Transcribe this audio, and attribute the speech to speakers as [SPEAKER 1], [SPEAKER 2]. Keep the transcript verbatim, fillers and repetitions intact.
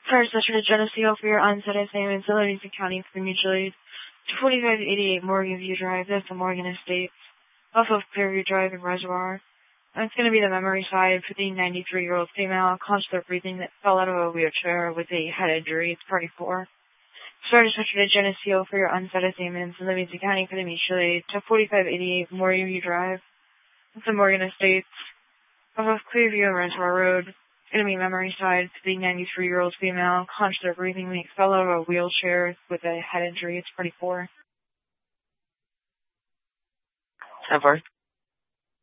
[SPEAKER 1] First, Session to Geneseo for your onset assignments in Livingston County for the mutual aid. two forty-five eighty-eight Morgan View Drive. That's the Morgan Estates. Off of Clearview Drive in Reservoir. And it's going to be the memory side for the ninety-three-year-old female, constant breathing that fell out of a wheelchair with a head injury. It's party four. Started Session to Geneseo for your onset assignments in Livingston County for the mutual aid. two forty-five eighty-eight Morgan View Drive. That's the Morgan Estates. Off of Clearview and Reservoir Road. It's going to be memory side for the ninety-three-year-old female, constant breathing that fell out of a wheelchair with a head injury. It's party four.
[SPEAKER 2] ten four.